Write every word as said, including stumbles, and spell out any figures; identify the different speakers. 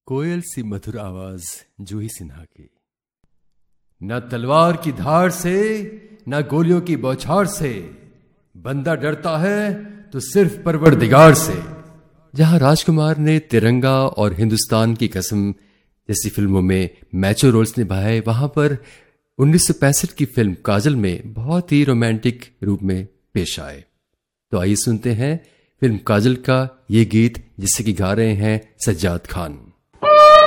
Speaker 1: कोयल सी मधुर आवाज जूही सिन्हा की। न तलवार की धार से न गोलियों की बौछार से बंदा डरता है तो सिर्फ परवरदिगार से। जहां राजकुमार ने तिरंगा और हिंदुस्तान की कसम जैसी फिल्मों में मैचो रोल्स निभाए, वहां पर उन्नीस सौ पैंसठ की फिल्म काजल में बहुत ही रोमांटिक रूप में पेश आए। तो आइए सुनते हैं फिल्म काजल का ये गीत, जिससे कि गा रहे हैं सज्जाद खान।